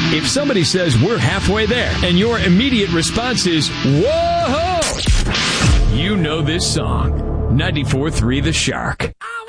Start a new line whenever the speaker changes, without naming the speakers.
If somebody says we're halfway there and your immediate response is, whoa, you know this song. 94.3 The Shark.